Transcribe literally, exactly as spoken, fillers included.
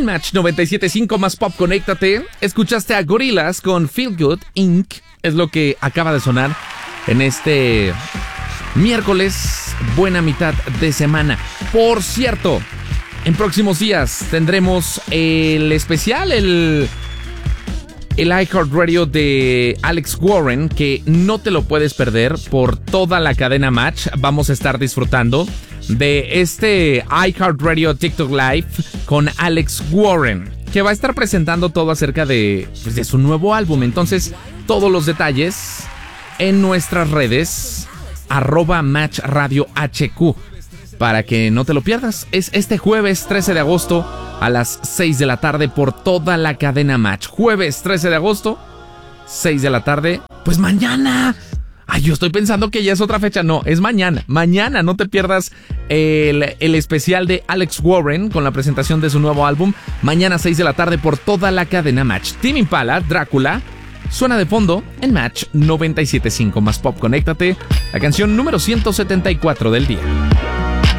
en Match noventa y siete punto cinco más pop, conéctate. Escuchaste a Gorillaz con Feel Good incorporated. Es lo que acaba de sonar en este miércoles, buena mitad de semana. Por cierto, en próximos días tendremos el especial, el, el iHeartRadio de Alex Warren, que no te lo puedes perder por toda la cadena Match. Vamos a estar disfrutando de este iHeartRadio TikTok Live con Alex Warren, que va a estar presentando todo acerca de, pues, de su nuevo álbum. Entonces, todos los detalles en nuestras redes, arroba Match Radio H Q, para que no te lo pierdas. Es este jueves trece de agosto a las seis de la tarde por toda la cadena Match. Jueves trece de agosto, seis de la tarde. Pues mañana. Ay, yo estoy pensando que ya es otra fecha. No, es mañana. Mañana no te pierdas el, el especial de Alex Warren con la presentación de su nuevo álbum. Mañana seis de la tarde por toda la cadena Match. Tame Impala, Drácula, suena de fondo en Match noventa y siete punto cinco más pop. Conéctate, la canción número ciento setenta y cuatro del día.